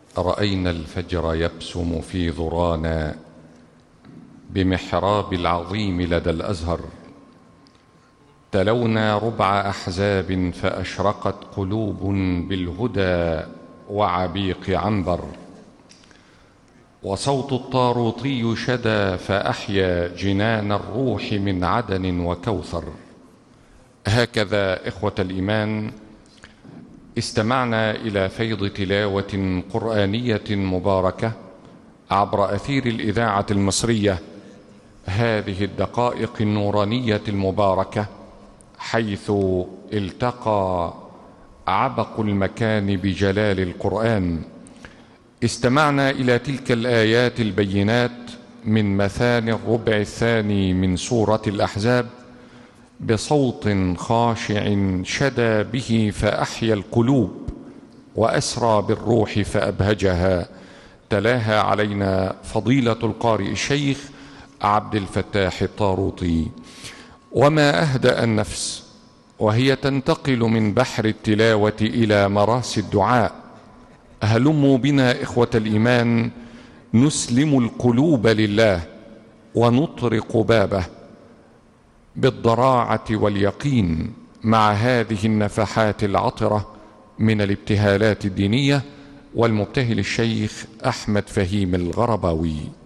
رأينا الفجر يبسم في ذرانا بمحراب العظيم لدى الأزهر. تلونا ربع أحزاب فأشرقت قلوب بالهدى وعبيق عنبر، وصوت الطاروطي شدى فأحيا جنان الروح من عدن وكوثر. هكذا إخوة الإيمان استمعنا إلى فيض تلاوة قرآنية مباركة عبر أثير الإذاعة المصرية هذه الدقائق النورانية المباركة، حيث التقى عبق المكان بجلال القرآن. استمعنا إلى تلك الآيات البينات من مثاني الربع الثاني من سورة الأحزاب بصوت خاشع شدى به فأحيا القلوب وأسرى بالروح فأبهجها. تلاها علينا فضيلة القارئ الشيخ عبد الفتاح الطاروطي. وما أهدأ النفس وهي تنتقل من بحر التلاوة إلى مراسي الدعاء. هلموا بنا إخوة الإيمان نسلم القلوب لله ونطرق بابه بالضراعة واليقين مع هذه النفحات العطرة من الابتهالات الدينية. والمبتهل الشيخ أحمد فهيم الغرباوي.